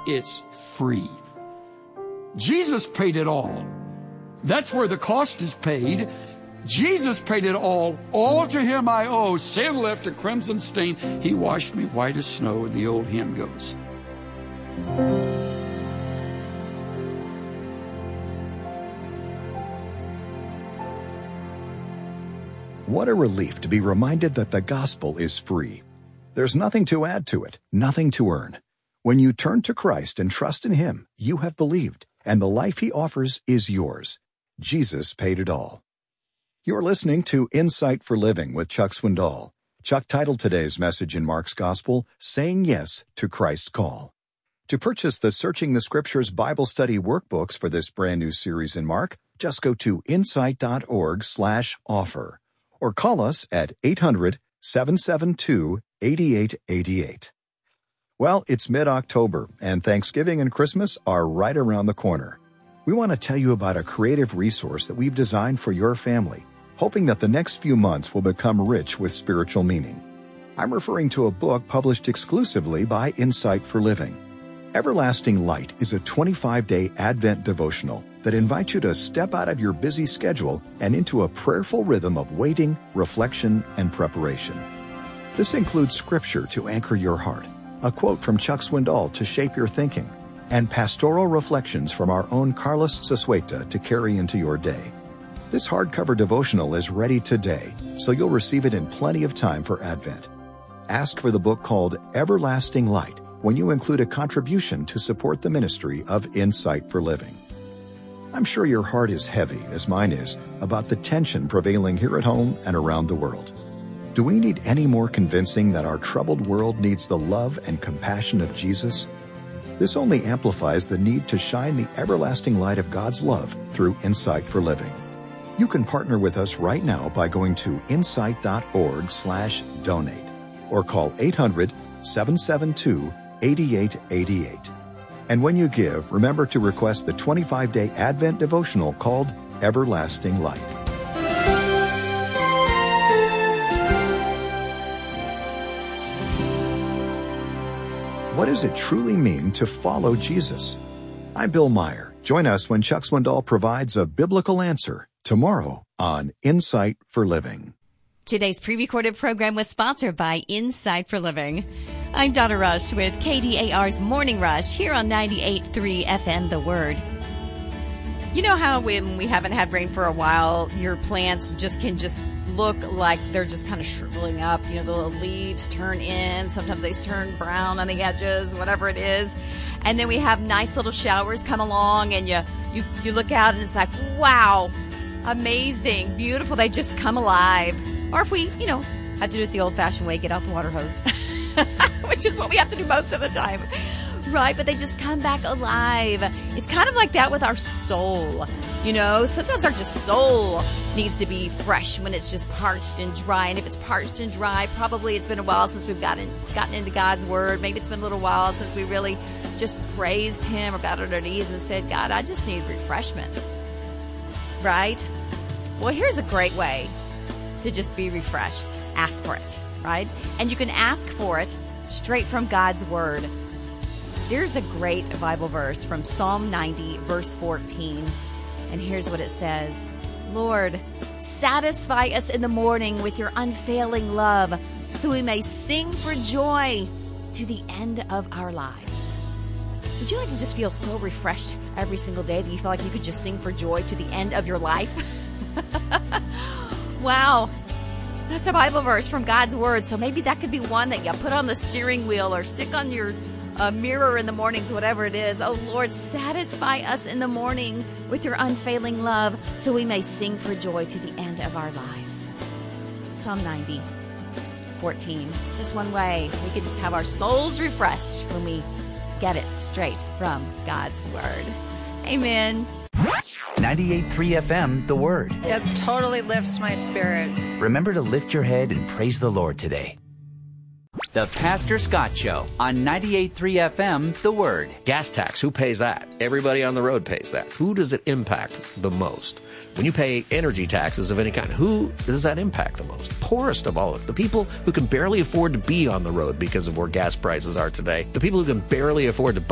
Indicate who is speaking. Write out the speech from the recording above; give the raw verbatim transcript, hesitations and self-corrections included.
Speaker 1: it's free. Jesus paid it all. That's where the cost is paid. Jesus paid it all. All to him I owe. Sin left a crimson stain. He washed me white as snow. The old hymn goes.
Speaker 2: What a relief to be reminded that the gospel is free. There's nothing to add to it, nothing to earn. When you turn to Christ and trust in him, you have believed, and the life he offers is yours. Jesus paid it all. You're listening to Insight for Living with Chuck Swindoll. Chuck titled today's message in Mark's Gospel, Saying Yes to Christ's Call. To purchase the Searching the Scriptures Bible Study workbooks for this brand new series in Mark, just go to insight.org slash offer or call us at eight hundred, seven seven two, eight eight eight eight. Well, it's mid-October, and Thanksgiving and Christmas are right around the corner. We want to tell you about a creative resource that we've designed for your family, hoping that the next few months will become rich with spiritual meaning. I'm referring to a book published exclusively by Insight for Living. Everlasting Light is a twenty-five day Advent devotional that invites you to step out of your busy schedule and into a prayerful rhythm of waiting, reflection, and preparation. This includes scripture to anchor your heart, a quote from Chuck Swindoll to shape your thinking, and pastoral reflections from our own Carlos Sasueta to carry into your day. This hardcover devotional is ready today, so you'll receive it in plenty of time for Advent. Ask for the book called Everlasting Light when you include a contribution to support the ministry of Insight for Living. I'm sure your heart is heavy, as mine is, about the tension prevailing here at home and around the world. Do we need any more convincing that our troubled world needs the love and compassion of Jesus? This only amplifies the need to shine the everlasting light of God's love through Insight for Living. You can partner with us right now by going to insight.org slash donate or call eight hundred, seven seven two, eight eight eight eight. And when you give, remember to request the twenty-five day Advent devotional called Everlasting Light. What does it truly mean to follow Jesus? I'm Bill Meyer. Join us when Chuck Swindoll provides a biblical answer tomorrow on Insight for Living.
Speaker 3: Today's pre-recorded program was sponsored by Insight for Living. I'm Donna Rush with K D A R's Morning Rush here on ninety-eight point three F M The Word. You know how when we haven't had rain for a while, your plants just can just look like they're just kind of shriveling up. You know, the little leaves turn in. Sometimes they turn brown on the edges, whatever it is. And then we have nice little showers come along and you, you, you look out and it's like, wow, amazing, beautiful. They just come alive. Or if we, you know, had to do it the old-fashioned way, get out the water hose, which is what we have to do most of the time. Right, but they just come back alive. It's kind of like that with our soul. You know, sometimes our just soul needs to be fresh when it's just parched and dry. And if it's parched and dry, probably it's been a while since we've gotten gotten into God's Word. Maybe it's been a little while since we really just praised Him or got on our knees and said, God, I just need refreshment. Right? Well, here's a great way to just be refreshed. Ask for it, right? And you can ask for it straight from God's Word. There's a great Bible verse from Psalm ninety, verse fourteen. And here's what it says. Lord, satisfy us in the morning with your unfailing love, so we may sing for joy to the end of our lives. Would you like to just feel so refreshed every single day that you feel like you could just sing for joy to the end of your life? Wow. That's a Bible verse from God's Word. So maybe that could be one that you put on the steering wheel or stick on your uh, mirror in the mornings, whatever it is. Oh, Lord, satisfy us in the morning with your unfailing love so we may sing for joy to the end of our lives. Psalm ninety, fourteen. Just one way we could just have our souls refreshed when we get it straight from God's Word. Amen.
Speaker 4: ninety-eight point three F M, The Word.
Speaker 5: It totally lifts my spirits.
Speaker 4: Remember to lift your head and praise the Lord today. The Pastor Scott Show on ninety-eight point three F M, The Word.
Speaker 6: Gas tax, who pays that? Everybody on the road pays that. Who does it impact the most? When you pay energy taxes of any kind, who does that impact the most? Poorest of all of us. The people who can barely afford to be on the road because of where gas prices are today. The people who can barely afford to buy